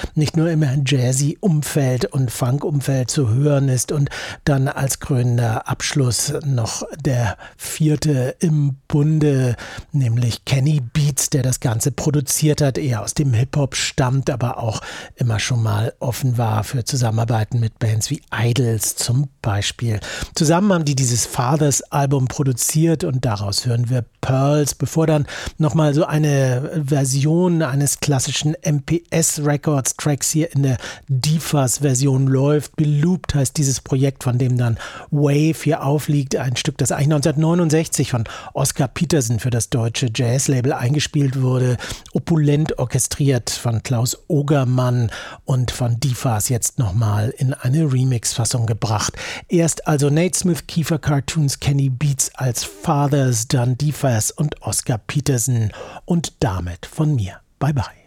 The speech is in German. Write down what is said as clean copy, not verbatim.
nicht nur im Jazzy-Umfeld und Funk-Umfeld zu hören ist und dann als krönender Abschluss noch der vierte im Bunde, nämlich Kenny Beats, der das Ganze produziert hat, eher aus dem Hip-Hop stammt, aber auch immer schon mal offen war für Zusammenarbeiten mit Bands wie Idols zum Beispiel. Zusammen haben die dieses Fathers-Album produziert und daraus hören wir Pearls, bevor dann nochmal so eine Version eines klassischen MPS-Records-Tracks hier in der DeFuzz-Version läuft. Belooped heißt dieses Projekt, von dem dann Wave hier aufliegt. Ein Stück, das eigentlich 1969 von Oscar Peterson für das deutsche Jazz-Label eingespielt wurde. Opulent orchestriert von Klaus Ogermann und von DeFuzz jetzt nochmal in eine Remix-Fassung gebracht. Erst also Nate Smith, Kiefer Cartoons, Kenny Beats als Fathers, dann DeFuzz und Oscar Peterson und damit von mir. Bye bye.